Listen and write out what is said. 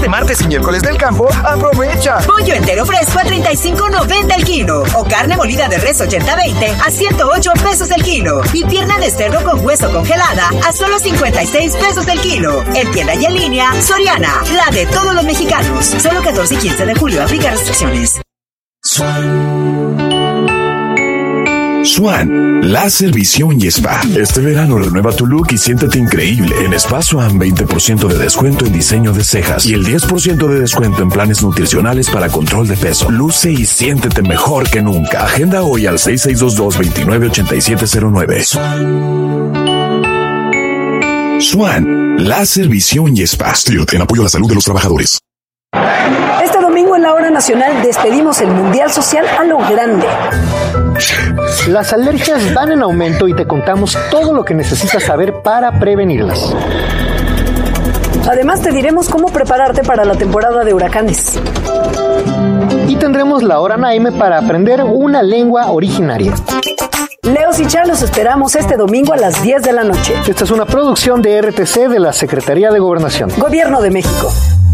este martes y miércoles del campo, aprovecha. Pollo entero fresco a $35.90 el kilo. O carne molida de res 80-20 a $108 el kilo. Y pierna de cerdo con hueso congelada a solo $56 el kilo. En tienda y en línea, Soriana, la de todos los mexicanos. Solo 14 y 15 de julio, aplica restricciones. Swan, láser, visión y spa. Este verano renueva tu look y siéntete increíble. En Spa Swan, 20% de descuento en diseño de cejas y el 10% de descuento en planes nutricionales para control de peso. Luce y siéntete mejor que nunca. Agenda hoy al 6622-298709. Swan, láser, visión y spa. Stilt, en apoyo a la salud de los trabajadores. Este domingo en la Hora Nacional despedimos el Mundial Social a lo grande. Las alergias van en aumento y te contamos todo lo que necesitas saber para prevenirlas. Además te diremos cómo prepararte para la temporada de huracanes. Y tendremos la Hora Naime para aprender una lengua originaria. Leos y Char los esperamos este domingo a las 10 de la noche. Esta es una producción de RTC de la Secretaría de Gobernación. Gobierno de México.